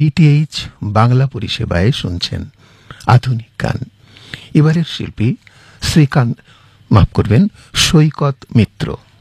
DTH Bangla পরিষেবায় শুনছেন আধুনিক গান। এবারের শিল্পী সৈকত মিত্র।